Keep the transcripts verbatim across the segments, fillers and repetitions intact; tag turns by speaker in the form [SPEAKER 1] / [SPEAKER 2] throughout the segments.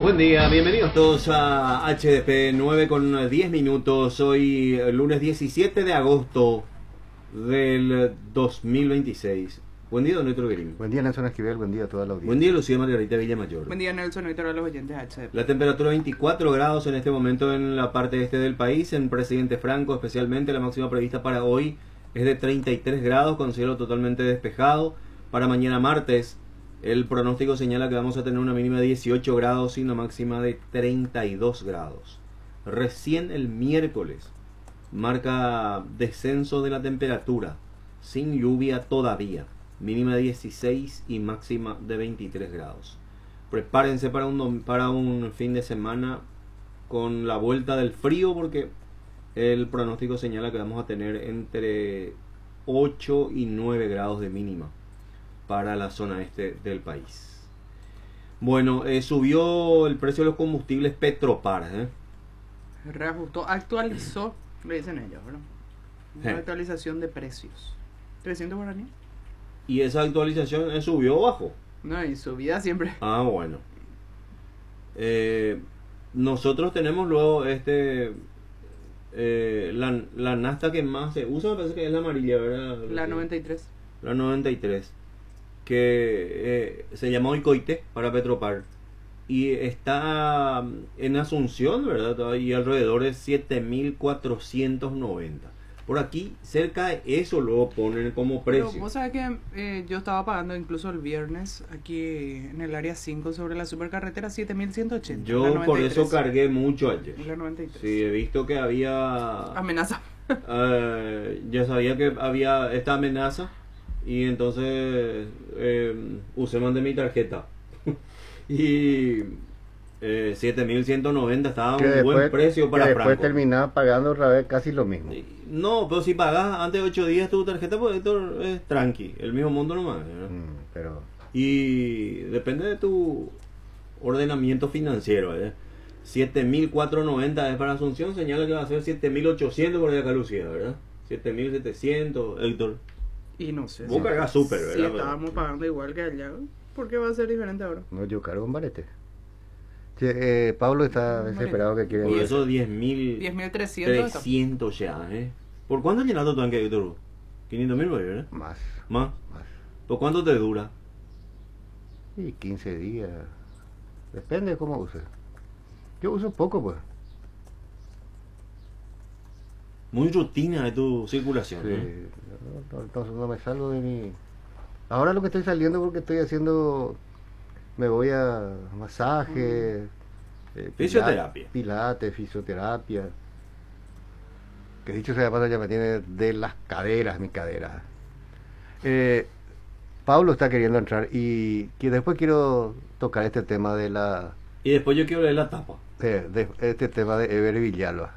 [SPEAKER 1] Buen día, bienvenidos todos a H D P nueve con diez minutos. Hoy lunes diecisiete de agosto del dos mil veintiséis. Buen día, don Héctor Guerín.
[SPEAKER 2] Buen día, Nelson Esquivel. Buen día a toda la audiencia.
[SPEAKER 1] Buen día, Lucía Margarita Villamayor.
[SPEAKER 3] Buen día, Nelson, Héctor, a los oyentes de H D P.
[SPEAKER 1] La temperatura veinticuatro grados en este momento en la parte este del país, en Presidente Franco especialmente. La máxima prevista para hoy es de treinta y tres grados con cielo totalmente despejado. Para mañana martes el pronóstico señala que vamos a tener una mínima de dieciocho grados y una máxima de treinta y dos grados. Recién el miércoles marca descenso de la temperatura, sin lluvia todavía, mínima de dieciséis y máxima de veintitrés grados. Prepárense para un, para un fin de semana con la vuelta del frío, porque el pronóstico señala que vamos a tener entre ocho y nueve grados de mínima para la zona este del país. Bueno, eh, subió el precio de los combustibles Petropar, ¿eh?
[SPEAKER 3] Reajustó, actualizó, le dicen ellos, ¿verdad? Una
[SPEAKER 1] Eh.
[SPEAKER 3] actualización de precios. trescientos guaraníes.
[SPEAKER 1] ¿Y esa actualización eh, subió o bajó?
[SPEAKER 3] No, y subida siempre.
[SPEAKER 1] Ah, bueno. Eh, nosotros tenemos luego este eh, la, la nafta que más se usa, me parece que es la amarilla, ¿verdad?
[SPEAKER 3] La noventa y tres.
[SPEAKER 1] La noventa y tres, que eh, se llama Oikoite para Petropar y está en Asunción, ¿verdad? Y alrededor de siete mil cuatrocientos noventa. Por aquí, cerca de eso luego ponen como precio.
[SPEAKER 3] Pero vos sabés que eh, yo estaba pagando incluso el viernes aquí en el área cinco sobre la supercarretera siete mil ciento ochenta.
[SPEAKER 1] Yo por eso cargué mucho ayer.
[SPEAKER 3] La noventa y tres.
[SPEAKER 1] Sí, he visto que había...
[SPEAKER 3] Amenaza.
[SPEAKER 1] eh, ya sabía que había esta amenaza y entonces eh, usé mandé mi tarjeta. y eh, siete mil ciento noventa estaba
[SPEAKER 2] Que
[SPEAKER 1] un
[SPEAKER 2] después-
[SPEAKER 1] buen precio para
[SPEAKER 2] que después
[SPEAKER 1] Franco.
[SPEAKER 2] terminaba pagando otra vez casi lo mismo.
[SPEAKER 1] No, pero si pagas antes de ocho días tu tarjeta, pues esto es tranqui, el mismo mundo nomás, ¿no?
[SPEAKER 2] Mm, pero
[SPEAKER 1] Y depende de tu ordenamiento financiero, ¿eh? siete mil cuatrocientos noventa es para Asunción, señala que va a ser siete mil ochocientos por allá acá Lucía, ¿verdad? siete mil setecientos, Héctor.
[SPEAKER 3] Y no sé.
[SPEAKER 1] Vos
[SPEAKER 3] si-
[SPEAKER 1] cargas súper,
[SPEAKER 3] Si
[SPEAKER 1] ¿verdad?
[SPEAKER 3] estábamos pagando igual que allá, ¿por qué va a ser diferente ahora?
[SPEAKER 2] no, yo cargo un barete. Che, eh, Pablo está
[SPEAKER 3] Un
[SPEAKER 2] desesperado que quiere...
[SPEAKER 1] Y eso diez mil
[SPEAKER 3] diez mil trescientos.
[SPEAKER 1] trescientos ya, ¿eh? ¿Por cuánto llenas tu tanque, Héctor? quinientos mil, ¿verdad?
[SPEAKER 2] Más,
[SPEAKER 1] ¿Más?
[SPEAKER 2] más.
[SPEAKER 1] ¿Por cuánto te dura?
[SPEAKER 2] Y quince días. Depende de cómo uses. Yo uso poco, pues.
[SPEAKER 1] Muy rutina de tu circulación,
[SPEAKER 2] Sí,
[SPEAKER 1] ¿eh?
[SPEAKER 2] no, no, entonces no me salgo de mi... Ahora lo que estoy saliendo porque estoy haciendo... Me voy a masaje... eh,
[SPEAKER 1] Fisioterapia.
[SPEAKER 2] pila- Pilates, fisioterapia. Que dicho sea de paso, ya me tiene de las caderas, mi cadera. Eh, Pablo está queriendo entrar y que después quiero tocar este tema de la...
[SPEAKER 1] Y después yo quiero leer la tapa.
[SPEAKER 2] de, de- este tema de Ever Villalba.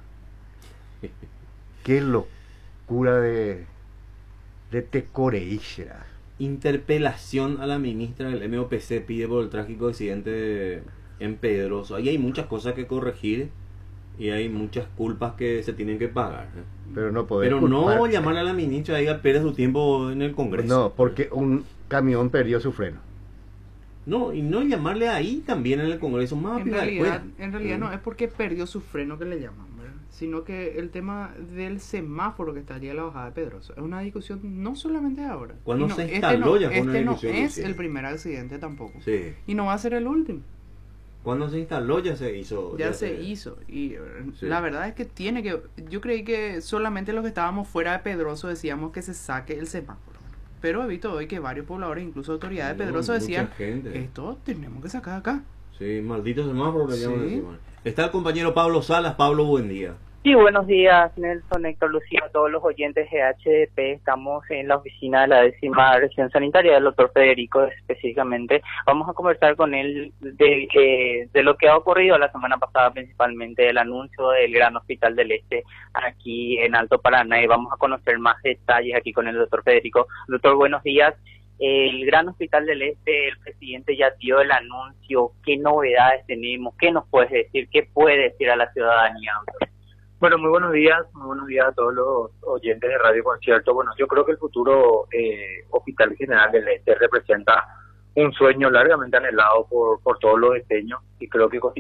[SPEAKER 2] Qué locura de... de Tecoreísera.
[SPEAKER 1] Interpelación a la ministra del M O P C pide por el trágico accidente en Pedroso. Ahí hay muchas cosas que corregir y hay muchas culpas que se tienen que pagar, ¿eh?
[SPEAKER 2] Pero no podés
[SPEAKER 1] Pero no
[SPEAKER 2] culpar-
[SPEAKER 1] llamarle a la ministra y a Pérez su tiempo en el Congreso.
[SPEAKER 2] No, porque un camión perdió su freno.
[SPEAKER 1] No, y no llamarle ahí también en el Congreso. Más
[SPEAKER 3] En
[SPEAKER 1] pila de
[SPEAKER 3] realidad,
[SPEAKER 1] cuera.
[SPEAKER 3] en realidad
[SPEAKER 1] Sí.
[SPEAKER 3] no es porque perdió su freno que le llaman, ¿verdad? Sino que el tema del semáforo que estaría a la bajada de Pedroso es una discusión no solamente de ahora.
[SPEAKER 1] Cuando
[SPEAKER 3] Y no,
[SPEAKER 1] se
[SPEAKER 3] este
[SPEAKER 1] instaló
[SPEAKER 3] no,
[SPEAKER 1] ya fue una
[SPEAKER 3] este no
[SPEAKER 1] discusión,
[SPEAKER 3] es
[SPEAKER 1] sí.
[SPEAKER 3] el primer accidente tampoco.
[SPEAKER 1] Sí.
[SPEAKER 3] Y no va a ser el último.
[SPEAKER 1] Cuando se instaló ya se hizo.
[SPEAKER 3] Ya se hizo. Y eh,
[SPEAKER 1] Sí.
[SPEAKER 3] la verdad es que tiene que... Yo creí que solamente los que estábamos fuera de Pedroso decíamos que se saque el semáforo. Pero he visto hoy que varios pobladores, incluso autoridades de
[SPEAKER 1] No,
[SPEAKER 3] Pedroso,
[SPEAKER 1] mucha
[SPEAKER 3] decían,
[SPEAKER 1] gente.
[SPEAKER 3] esto tenemos que sacar acá.
[SPEAKER 1] Sí, maldito semáforo le llaman
[SPEAKER 3] Sí.
[SPEAKER 1] encima. Está el compañero Pablo Salas. Pablo, buen día.
[SPEAKER 4] Sí, buenos días, Nelson, Héctor, Lucía, a todos los oyentes de H D P. Estamos en la oficina de la décima región sanitaria del doctor Federico específicamente. Vamos a conversar con él de, eh, de lo que ha ocurrido la semana pasada, principalmente el anuncio del Gran Hospital del Este aquí en Alto Paraná, y vamos a conocer más detalles aquí con el doctor Federico. Doctor, buenos días. El Gran Hospital del Este, el presidente ya dio el anuncio. ¿Qué novedades tenemos? ¿Qué nos puedes decir? ¿Qué puede decir a la ciudadanía, doctor?
[SPEAKER 5] Bueno, muy buenos días, muy buenos días a todos los oyentes de Radio Concierto. Bueno, yo creo que el futuro eh, Hospital General del Este representa un sueño largamente anhelado por, por todos los esteños y creo que